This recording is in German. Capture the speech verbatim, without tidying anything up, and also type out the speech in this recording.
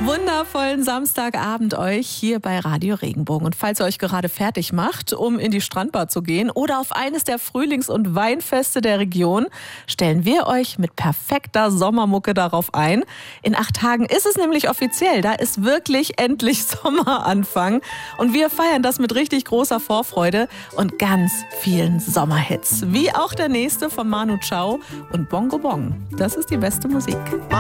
Wundervollen Samstagabend euch hier bei Radio Regenbogen. Und falls ihr euch gerade fertig macht, um in die Strandbar zu gehen oder auf eines der Frühlings- und Weinfeste der Region, stellen wir euch mit perfekter Sommermucke darauf ein. In acht Tagen ist es nämlich offiziell. Da ist wirklich endlich Sommeranfang. Und wir feiern das mit richtig großer Vorfreude und ganz vielen Sommerhits. Wie auch der nächste von Manu Chao und Bongo Bong. Das ist die beste Musik.